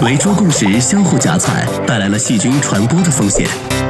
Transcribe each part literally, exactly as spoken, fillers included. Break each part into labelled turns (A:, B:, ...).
A: 围桌共识相互夹菜，带来了细菌传播的风险。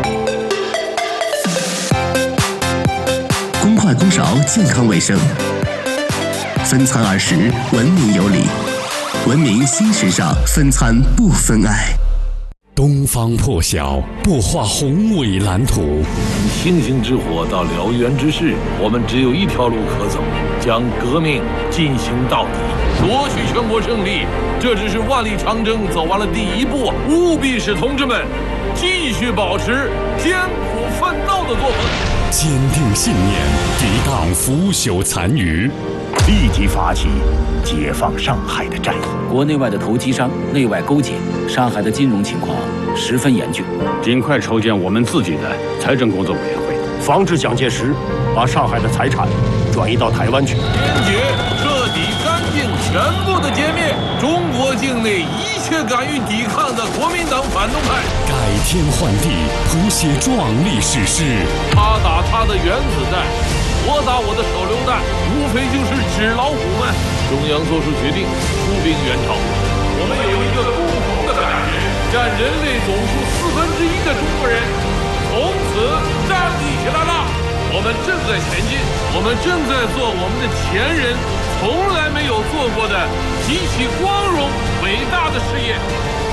A: 公筷公勺健康卫生，分餐而食文明有礼，文明新时尚，分餐不分爱。
B: 东方破晓，不画宏伟蓝图。
C: 从星星之火到燎原之势，我们只有一条路可走，将革命进行到底，夺取全国胜利。这只是万里长征走完了第一步，务必使同志们继续保持艰苦奋斗的作风，
B: 坚定信念，抵挡腐朽残余，
D: 立即发起解放上海的战役。
E: 国内外的投机商内外勾结，上海的金融情况十分严峻，
F: 尽快筹建我们自己的财政工作委员会，
D: 防止蒋介石把上海的财产转移到台湾去。
C: 坚决、彻底、干净、全部的歼灭中国境内一切敢于抵抗的国民党反动派，
B: 改天换地，谱写壮丽史诗。
C: 他打他的原子弹，我打我的手榴弹，无非就是纸老虎们。中央做出决定，出兵援朝。我们有一个共同的感觉，占人类总数四分之一的中国人从此站立起来了。我们正在前进，我们正在做我们的前人从来没有做过的极其光荣伟大的事业。